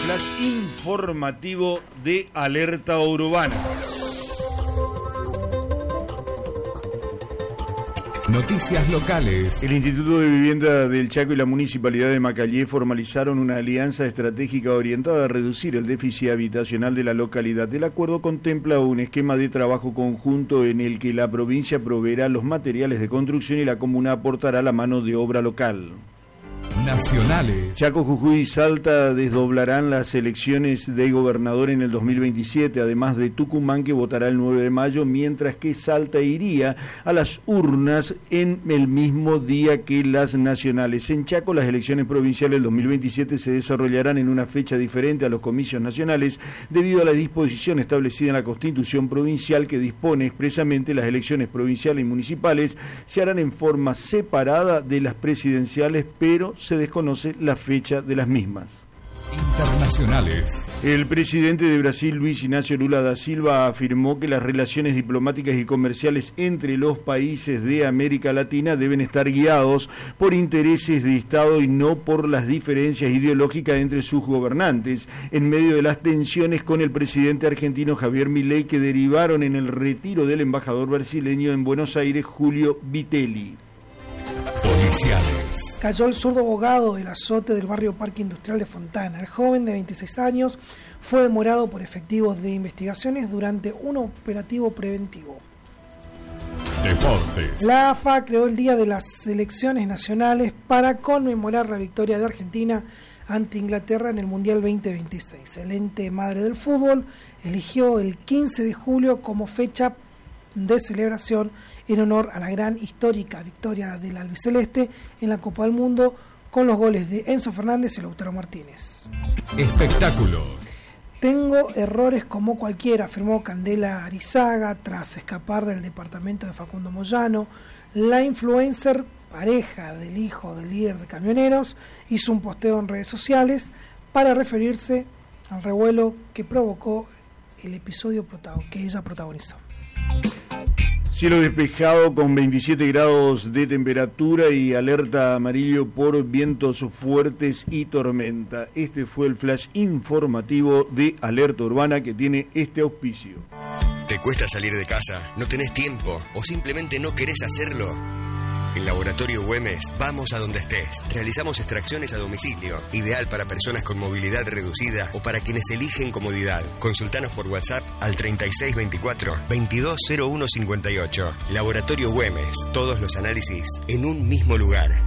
flash informativo de Alerta Urbana. Noticias locales. El Instituto de Vivienda del Chaco y la Municipalidad de Macallé formalizaron una alianza estratégica orientada a reducir el déficit habitacional de la localidad. El acuerdo contempla un esquema de trabajo conjunto en el que la provincia proveerá los materiales de construcción y la comuna aportará la mano de obra local. Nacionales. Chaco, Jujuy y Salta desdoblarán las elecciones de gobernador en el 2027, además de Tucumán, que votará el 9 de mayo, mientras que Salta iría a las urnas en el mismo día que las nacionales. En Chaco, las elecciones provinciales del 2027 se desarrollarán en una fecha diferente a los comicios nacionales, debido a la disposición establecida en la Constitución provincial, que dispone expresamente las elecciones provinciales y municipales se harán en forma separada de las presidenciales, pero se desconoce la fecha de las mismas. Internacionales. El presidente de Brasil, Luis Inácio Lula da Silva, afirmó que las relaciones diplomáticas y comerciales entre los países de América Latina deben estar guiados por intereses de Estado y no por las diferencias ideológicas entre sus gobernantes, en medio de las tensiones con el presidente argentino Javier Milei, que derivaron en el retiro del embajador brasileño en Buenos Aires, Julio Vitelli. Policiales. Cayó el zurdo abogado del azote del barrio Parque Industrial de Fontana. El joven de 26 años fue demorado por efectivos de investigaciones durante un operativo preventivo. Deportes. La AFA creó el Día de las Selecciones Nacionales para conmemorar la victoria de Argentina ante Inglaterra en el Mundial 2026. El ente madre del fútbol eligió el 15 de julio como fecha de celebración en honor a la gran histórica victoria del albiceleste en la Copa del Mundo, con los goles de Enzo Fernández y Lautaro Martínez. Espectáculos. Tengo errores como cualquiera, afirmó Candela Arizaga tras escapar del departamento de Facundo Moyano. La influencer, pareja del hijo del líder de camioneros, hizo un posteo en redes sociales para referirse al revuelo que provocó el episodio que ella protagonizó. Cielo despejado con 27 grados de temperatura y alerta amarillo por vientos fuertes y tormenta. Este fue el flash informativo de Alerta Urbana, que tiene este auspicio. ¿Te cuesta salir de casa? ¿No tenés tiempo? ¿O simplemente no querés hacerlo? En Laboratorio Güemes, vamos a donde estés. Realizamos extracciones a domicilio, ideal para personas con movilidad reducida o para quienes eligen comodidad. Consultanos por WhatsApp al 3624-220158. Laboratorio Güemes, todos los análisis en un mismo lugar.